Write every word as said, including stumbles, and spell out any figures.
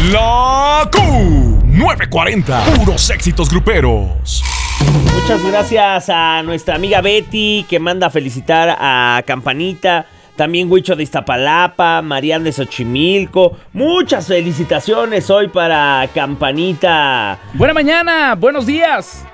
La Q novecientos cuarenta, puros éxitos gruperos. Muchas gracias a nuestra amiga Betty, que manda a felicitar a Campanita. También Huicho de Iztapalapa, Marian de Xochimilco. Muchas felicitaciones hoy para Campanita. Buena mañana, buenos días.